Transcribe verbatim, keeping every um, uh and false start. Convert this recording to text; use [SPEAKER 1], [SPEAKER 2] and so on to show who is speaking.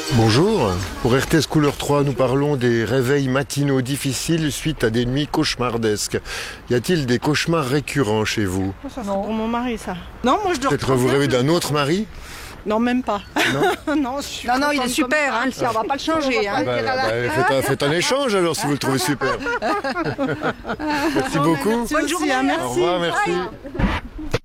[SPEAKER 1] Bonjour, pour R T S Couleur trois, nous parlons des réveils matinaux difficiles suite à des nuits cauchemardesques. Y a-t-il des cauchemars récurrents chez vous?
[SPEAKER 2] Ça, c'est pour mon mari, ça. Non, moi je dors
[SPEAKER 1] Peut-être
[SPEAKER 2] trop
[SPEAKER 1] vous
[SPEAKER 2] bien.
[SPEAKER 1] rêvez d'un autre mari?
[SPEAKER 2] Non, même pas.
[SPEAKER 1] Non,
[SPEAKER 2] non, je suis
[SPEAKER 3] Non, non, il est
[SPEAKER 2] contente
[SPEAKER 3] super,
[SPEAKER 2] comme
[SPEAKER 3] hein,
[SPEAKER 2] ça.
[SPEAKER 3] on va pas le changer. Hein.
[SPEAKER 1] bah, bah, faites, un, faites un échange alors si vous le trouvez super. Merci beaucoup.
[SPEAKER 2] Merci aussi, hein, merci.
[SPEAKER 1] Au revoir, merci.